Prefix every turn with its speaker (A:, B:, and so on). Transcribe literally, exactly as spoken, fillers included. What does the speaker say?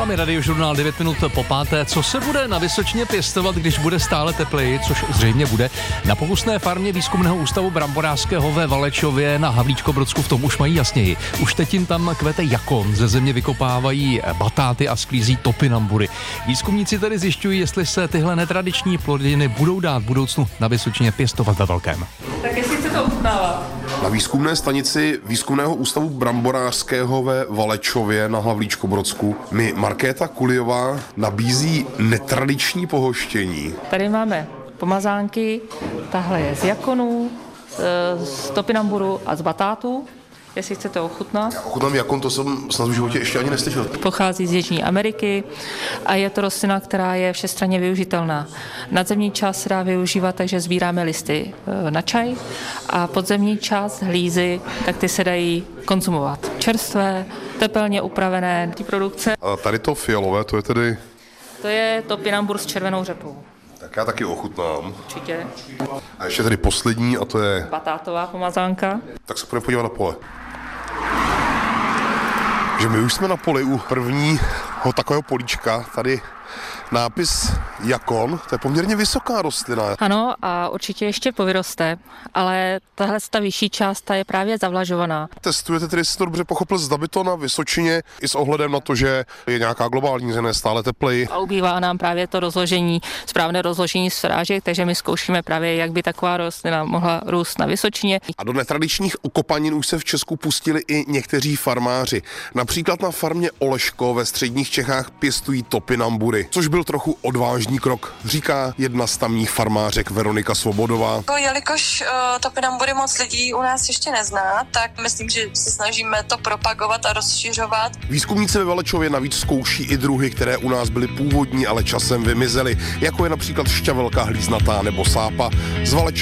A: vámi Radiožurnál devět minut po páté. Co se bude na Vysočině pěstovat, když bude stále tepleji, což zřejmě bude? Na pokusné farmě Výzkumného ústavu bramborářského ve Valečově na Havlíčkobrodsku v tom už mají jasněji. Už teď jim tam kvete jakon, ze země vykopávají batáty a sklízí topinambury. Výzkumníci tedy zjišťují, jestli se tyhle netradiční plodiny budou dát v budoucnu na Vysočině pěstovat ve velkém.
B: Tak jestli chce to ochutnávat.
C: Na výzkumné stanici Výzkumného ústavu bramborářského ve Valečově na Havlíčkobrodsku mi Markéta Kuliová nabízí netradiční pohoštění.
B: Tady máme pomazánky, tahle je z jakonů, z topinamburu a z batátů. Jestli chcete ochutnat.
C: Ochutnám jakon, to jsem snad v životě ještě ani neslyšel.
B: Pochází z Jižní Ameriky a je to rostlina, která je všestranně využitelná. Nadzemní část se dá využívat, takže sbíráme listy na čaj a podzemní část hlízy, tak ty se dají konzumovat. Čerstvé, tepelně upravené ty produkce.
C: A tady to fialové, to je tedy...
B: To je topinambur s červenou řepou.
C: Tak já taky ochutnám.
B: Určitě.
C: A ještě tady poslední a to je...
B: Batátová pomazánka.
C: Tak se půjdeme podívat na pole. Že my už jsme na poli u prvního takového políčka, tady nápis jakon, to je poměrně vysoká rostlina.
B: Ano, a určitě ještě povyroste, ale tahle ta vyšší část ta je právě zavlažovaná.
C: Testujete tedy, jestli to dobře pochopil, zda by to na Vysočině i s ohledem na to, že je nějaká globální změna, stále tepleji.
B: A ubývá nám právě to rozložení, správné rozložení srážek, takže my zkoušíme právě, jak by taková rostlina mohla růst na Vysočině.
C: A do netradičních ukopanin už se v Česku pustili i někteří farmáři. Například na farmě Oleško ve středních Čechách pěstují topinambury, což byl trochu odvážný krok, říká jedna z tamních farmářek Veronika Svobodová.
D: Jelikož uh, topinambury moc lidí u nás ještě nezná, tak myslím, že se snažíme to propagovat a rozšiřovat.
C: Výzkumníci ve Valečově navíc zkouší i druhy, které u nás byly původní, ale časem vymizely, jako je například šťavelka hlíznatá nebo sápa. Z Valečova